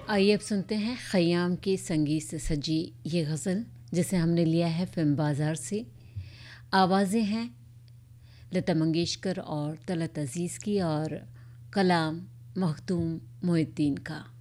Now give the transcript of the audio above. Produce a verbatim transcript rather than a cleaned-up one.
आइए अब सुनते हैं खयाम के संगीत से सजी ये गज़ल जिसे हमने लिया है फिल्म बाज़ार से। आवाज़ें हैं लता मंगेशकर और तलत अज़ीज़ की और कलाम मखदूम मोहिउद्दीन का।